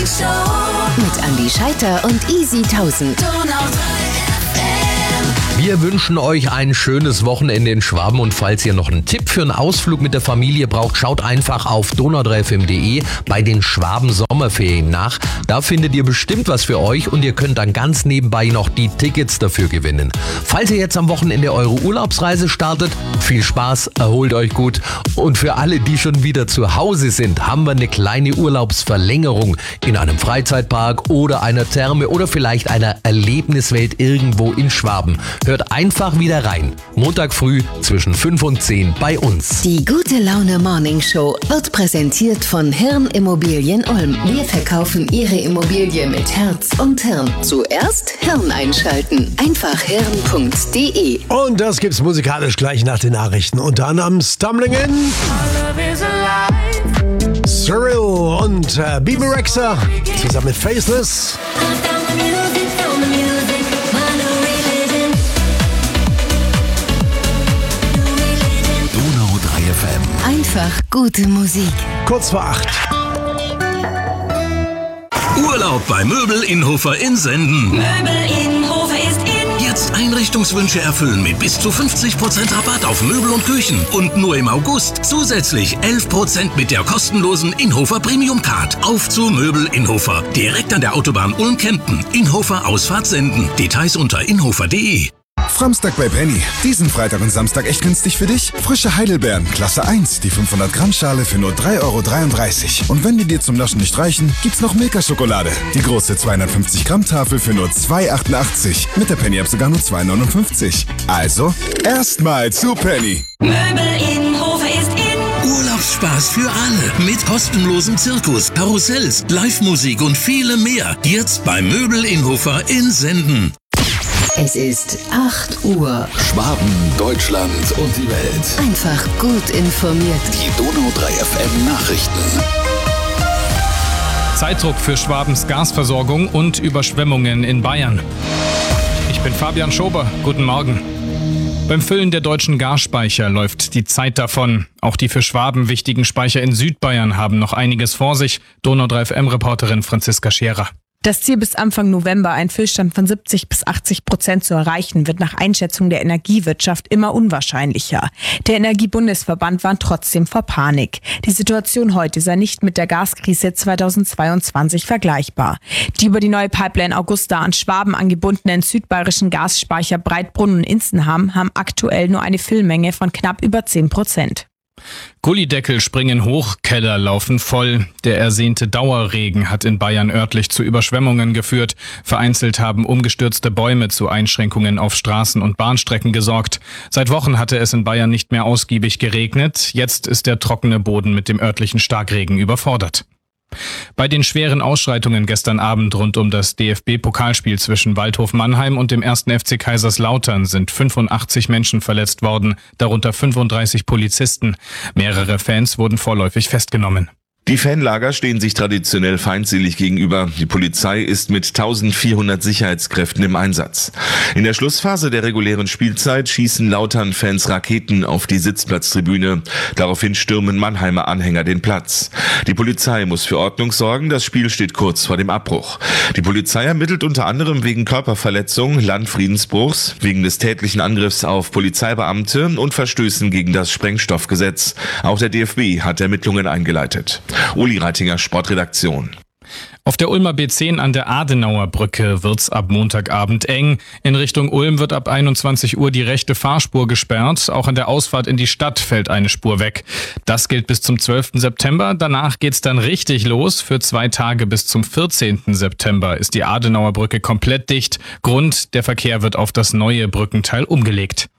Mit Andi Scheiter und Easy 1000. Wir wünschen euch ein schönes Wochenende in Schwaben und falls ihr noch einen Tipp für einen Ausflug mit der Familie braucht, schaut einfach auf donau3fm.de bei den Schwaben Sommerferien nach. Da findet ihr bestimmt was für euch und ihr könnt dann ganz nebenbei noch die Tickets dafür gewinnen. Falls ihr jetzt am Wochenende eure Urlaubsreise startet, viel Spaß, erholt euch gut und für alle, die schon wieder zu Hause sind, haben wir eine kleine Urlaubsverlängerung in einem Freizeitpark oder einer Therme oder vielleicht einer Erlebniswelt irgendwo in Schwaben. Hört einfach wieder rein. Montag früh zwischen 5 und 10 bei uns. Die Gute Laune Morning Show wird präsentiert von Hirn Immobilien Ulm. Wir verkaufen Ihre Immobilie mit Herz und Hirn. Zuerst Hirn einschalten. Einfach hirn.de. Und das gibt's musikalisch gleich nach den Nachrichten. Unter anderem Stumbling In, Cyril und Bibi Rexha zusammen mit Faceless. Einfach gute Musik. Kurz vor 8. Urlaub bei Möbel Inhofer in Senden. Möbel Inhofer ist in. Jetzt Einrichtungswünsche erfüllen mit bis zu 50% Rabatt auf Möbel und Küchen. Und nur im August zusätzlich 11% mit der kostenlosen Inhofer Premium Card. Auf zu Möbel Inhofer. Direkt an der Autobahn Ulm-Kempten. Inhofer Ausfahrt Senden. Details unter inhofer.de. Framstag bei Penny. Diesen Freitag und Samstag echt günstig für dich? Frische Heidelbeeren, Klasse 1, die 500 Gramm Schale für nur 3,33 €. Und wenn die dir zum Naschen nicht reichen, gibt's noch Milka-Schokolade. Die große 250 Gramm Tafel für nur 2,88. Mit der Penny-App sogar nur 2,59. Also, erstmal zu Penny. Möbel Inhofer ist in. Urlaubsspaß für alle. Mit kostenlosem Zirkus, Karussells, Live-Musik und vielem mehr. Jetzt bei Möbel Inhofer in Senden. Es ist 8 Uhr. Schwaben, Deutschland und die Welt. Einfach gut informiert. Die Donau3FM Nachrichten. Zeitdruck für Schwabens Gasversorgung und Überschwemmungen in Bayern. Ich bin Fabian Schober. Guten Morgen. Beim Füllen der deutschen Gasspeicher läuft die Zeit davon. Auch die für Schwaben wichtigen Speicher in Südbayern haben noch einiges vor sich. Donau3FM-Reporterin Franziska Scherer. Das Ziel, bis Anfang November einen Füllstand von 70-80% zu erreichen, wird nach Einschätzung der Energiewirtschaft immer unwahrscheinlicher. Der Energiebundesverband warnt trotzdem vor Panik. Die Situation heute sei nicht mit der Gaskrise 2022 vergleichbar. Die über die neue Pipeline Augusta an Schwaben angebundenen südbayerischen Gasspeicher Breitbrunn und Inzenham haben aktuell nur eine Füllmenge von knapp über 10%. Gullideckel springen hoch, Keller laufen voll. Der ersehnte Dauerregen hat in Bayern örtlich zu Überschwemmungen geführt. Vereinzelt haben umgestürzte Bäume zu Einschränkungen auf Straßen und Bahnstrecken gesorgt. Seit Wochen hatte es in Bayern nicht mehr ausgiebig geregnet. Jetzt ist der trockene Boden mit dem örtlichen Starkregen überfordert. Bei den schweren Ausschreitungen gestern Abend rund um das DFB-Pokalspiel zwischen Waldhof Mannheim und dem 1. FC Kaiserslautern sind 85 Menschen verletzt worden, darunter 35 Polizisten. Mehrere Fans wurden vorläufig festgenommen. Die Fanlager stehen sich traditionell feindselig gegenüber. Die Polizei ist mit 1400 Sicherheitskräften im Einsatz. In der Schlussphase der regulären Spielzeit schießen Lautern-Fans Raketen auf die Sitzplatztribüne. Daraufhin stürmen Mannheimer Anhänger den Platz. Die Polizei muss für Ordnung sorgen. Das Spiel steht kurz vor dem Abbruch. Die Polizei ermittelt unter anderem wegen Körperverletzung, Landfriedensbruchs, wegen des tätlichen Angriffs auf Polizeibeamte und Verstößen gegen das Sprengstoffgesetz. Auch der DFB hat Ermittlungen eingeleitet. Uli Reitinger, Sportredaktion. Auf der Ulmer B10 an der Adenauer Brücke wird's ab Montagabend eng. In Richtung Ulm wird ab 21 Uhr die rechte Fahrspur gesperrt. Auch an der Ausfahrt in die Stadt fällt eine Spur weg. Das gilt bis zum 12. September. Danach geht's dann richtig los. Für 2 Tage bis zum 14. September ist die Adenauer Brücke komplett dicht. Grund, der Verkehr wird auf das neue Brückenteil umgelegt.